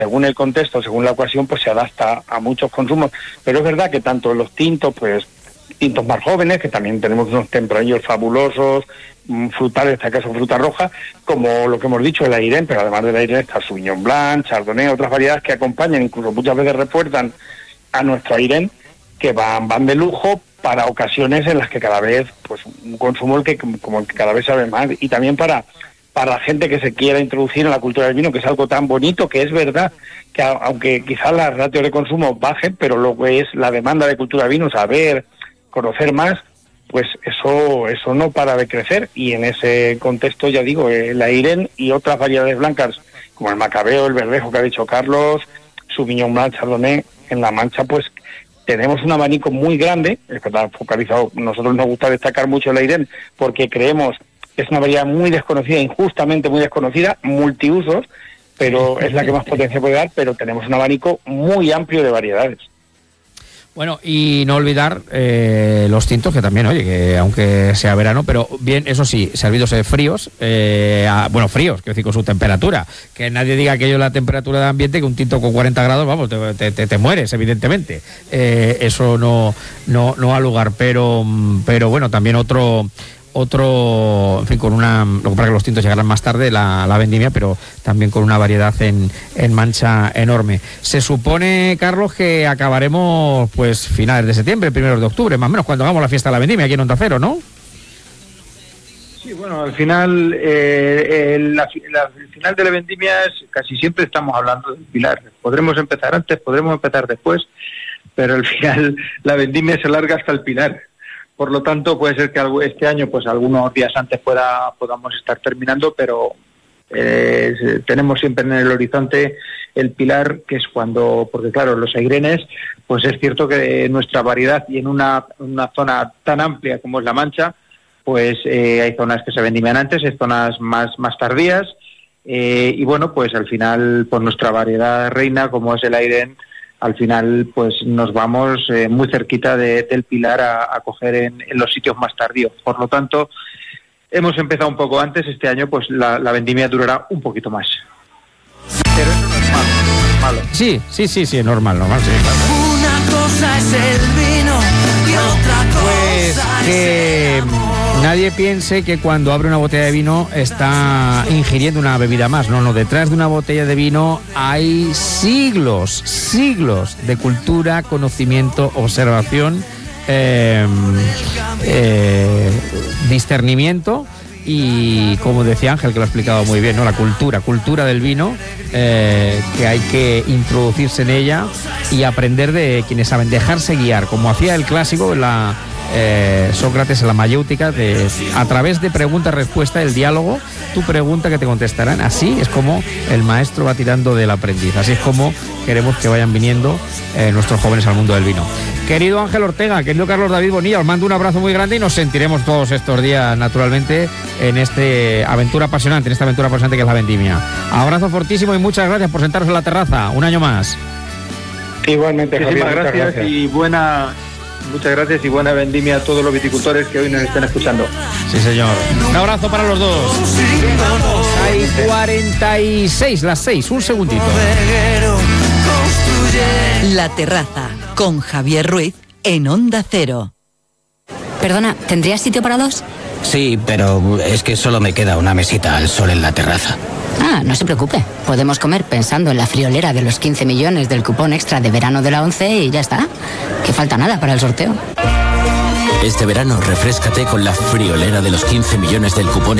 según el contexto, según la ocasión, pues se adapta a muchos consumos. Pero es verdad que tanto los tintos, pues tintos más jóvenes, que también tenemos unos tempranillos fabulosos, frutales, en este caso fruta roja, como lo que hemos dicho, el Airén, pero además del Airén está Sauvignon Blanc, Chardonnay, otras variedades que acompañan, incluso muchas veces refuerzan a nuestro Airén, que van de lujo para ocasiones en las que cada vez, pues un consumo el que cada vez sabe más, y también para la gente que se quiera introducir en la cultura del vino, que es algo tan bonito, que es verdad que aunque quizás las ratios de consumo bajen, pero lo que es la demanda de cultura del vino, saber, conocer más, pues eso no para de crecer, y en ese contexto, ya digo, el Airén y otras variedades blancas, como el Macabeo, el Verdejo que ha dicho Carlos, Sauvignon Blanc, Chardonnay, en La Mancha, pues tenemos un abanico muy grande, es verdad, focalizado. Nosotros nos gusta destacar mucho el Airén porque creemos que es una variedad muy desconocida, injustamente muy desconocida, multiusos, pero es la que más potencia puede dar, pero tenemos un abanico muy amplio de variedades. Bueno, y no olvidar los tintos, que también, oye, que aunque sea verano, pero bien, eso sí, servidos fríos, fríos, quiero decir, con su temperatura. Que nadie diga aquello es la temperatura de ambiente, que un tinto con 40 grados, vamos, te mueres, evidentemente. Eso no ha lugar, pero bueno, también otro, en fin, con lo que pasa que los tintos llegarán más tarde, la vendimia, pero también con una variedad en Mancha enorme. Se supone, Carlos, que acabaremos pues finales de septiembre, primeros de octubre, más o menos, cuando hagamos la fiesta de la vendimia aquí en Onda Cero, ¿no? Sí, bueno, al final, el final de la vendimia casi siempre estamos hablando del pilar. Podremos empezar antes, podremos empezar después, pero al final la vendimia se alarga hasta el pilar. Por lo tanto, puede ser que este año, pues algunos días antes podamos estar terminando, pero tenemos siempre en el horizonte el pilar, que es porque claro, los airenes, pues es cierto que nuestra variedad, y en una zona tan amplia como es La Mancha, pues hay zonas que se vendimian antes, hay zonas más tardías, y bueno, pues al final, por nuestra variedad reina, como es el Airén, al final pues nos vamos muy cerquita del pilar a coger en los sitios más tardíos. Por lo tanto, hemos empezado un poco antes. Este año pues la vendimia durará un poquito más. Pero eso no es malo. Sí, es normal, sí, claro. Una cosa es el vino y otra cosa pues que es el amor. Nadie piense que cuando abre una botella de vino está ingiriendo una bebida más. No, detrás de una botella de vino hay siglos de cultura, conocimiento, observación, discernimiento y, como decía Ángel, que lo ha explicado muy bien, ¿no? La cultura del vino, que hay que introducirse en ella y aprender de quienes saben, dejarse guiar, como hacía el clásico Sócrates en la mayéutica, a través de pregunta-respuesta, el diálogo, tu pregunta que te contestarán. Así es como el maestro va tirando del aprendiz, así es como queremos que vayan viniendo nuestros jóvenes al mundo del vino. Querido Ángel Ortega, querido Carlos David Bonilla, os mando un abrazo muy grande y nos sentiremos todos estos días, naturalmente, en esta aventura apasionante que es la vendimia. Abrazo fortísimo y muchas gracias por sentaros en la terraza un año más. Igualmente, Javier, muchas gracias. Muchas gracias y buena vendimia a todos los viticultores que hoy nos están escuchando. Sí, señor. Un abrazo para los dos. Hay 46, las 6, un segundito. La terraza, con Javier Ruiz, en Onda Cero. Perdona, ¿tendrías sitio para dos? Sí, pero es que solo me queda una mesita al sol en la terraza. Ah, no se preocupe. Podemos comer pensando en la friolera de los 15 millones del cupón extra de verano de la 11 y ya está. Que falta nada para el sorteo. Este verano refréscate con la friolera de los 15 millones del cupón